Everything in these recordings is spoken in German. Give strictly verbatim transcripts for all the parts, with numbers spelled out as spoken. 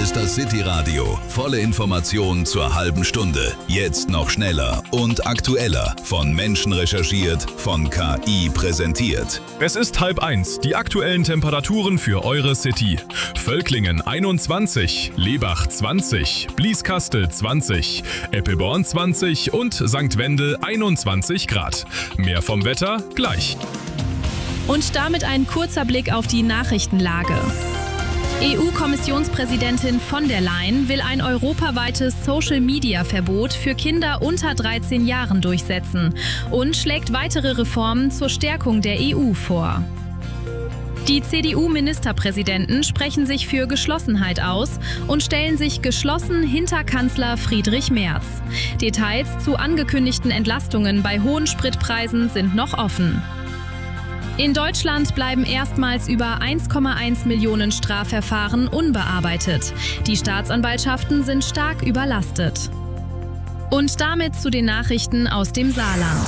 ist das City-Radio. Volle Information zur halben Stunde. Jetzt noch schneller und aktueller. Von Menschen recherchiert, von K I präsentiert. Es ist halb eins. Die aktuellen Temperaturen für eure City. Völklingen einundzwanzig, Lebach zwanzig, Blieskastel zwanzig, Eppelborn zwanzig und Sankt Wendel einundzwanzig Grad. Mehr vom Wetter gleich. Und damit ein kurzer Blick auf die Nachrichtenlage. E U-Kommissionspräsidentin von der Leyen will ein europaweites Social-Media-Verbot für Kinder unter dreizehn Jahren durchsetzen und schlägt weitere Reformen zur Stärkung der E U vor. Die C D U-Ministerpräsidenten sprechen sich für Geschlossenheit aus und stellen sich geschlossen hinter Kanzler Friedrich Merz. Details zu angekündigten Entlastungen bei hohen Spritpreisen sind noch offen. In Deutschland bleiben erstmals über eins Komma eins Millionen Strafverfahren unbearbeitet. Die Staatsanwaltschaften sind stark überlastet. Und damit zu den Nachrichten aus dem Saarland.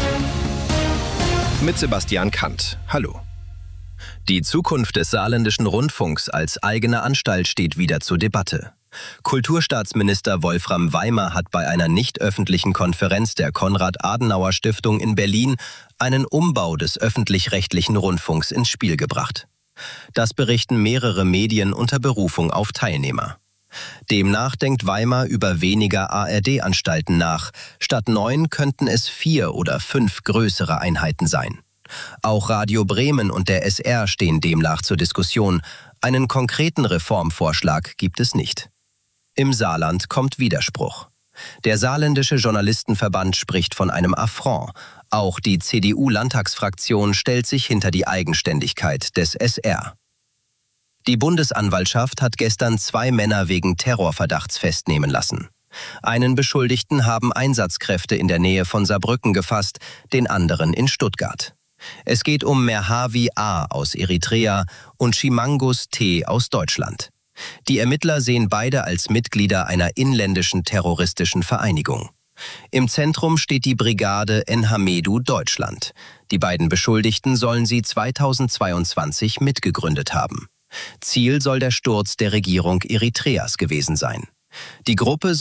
Mit Sebastian Kant. Hallo. Die Zukunft des saarländischen Rundfunks als eigene Anstalt steht wieder zur Debatte. Kulturstaatsminister Wolfram Weimer hat bei einer nicht öffentlichen Konferenz der Konrad-Adenauer-Stiftung in Berlin einen Umbau des öffentlich-rechtlichen Rundfunks ins Spiel gebracht. Das berichten mehrere Medien unter Berufung auf Teilnehmer. Demnach denkt Weimer über weniger A R D-Anstalten nach. Statt neun könnten es vier oder fünf größere Einheiten sein. Auch Radio Bremen und der S R stehen demnach zur Diskussion. Einen konkreten Reformvorschlag gibt es nicht. Im Saarland kommt Widerspruch. Der saarländische Journalistenverband spricht von einem Affront. Auch die C D U-Landtagsfraktion stellt sich hinter die Eigenständigkeit des S R. Die Bundesanwaltschaft hat gestern zwei Männer wegen Terrorverdachts festnehmen lassen. Einen Beschuldigten haben Einsatzkräfte in der Nähe von Saarbrücken gefasst, den anderen in Stuttgart. Es geht um Merhavi A. aus Eritrea und Chimangus T. aus Deutschland. Die Ermittler sehen beide als Mitglieder einer inländischen terroristischen Vereinigung. Im Zentrum steht die Brigade Enhamedu Deutschland. Die beiden Beschuldigten sollen sie zweitausendzweiundzwanzig mitgegründet haben. Ziel soll der Sturz der Regierung Eritreas gewesen sein. Die Gruppe